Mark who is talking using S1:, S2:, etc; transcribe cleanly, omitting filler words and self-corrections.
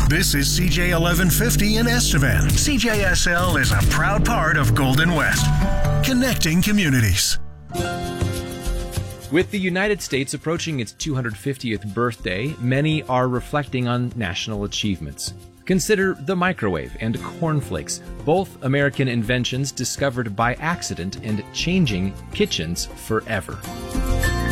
S1: This is CJ 1150 in Estevan. CJSL is a proud part of Golden West, connecting communities.
S2: With the United States approaching its 250th birthday, many are reflecting on national achievements. Consider the microwave and cornflakes, both American inventions discovered by accident and changing kitchens forever.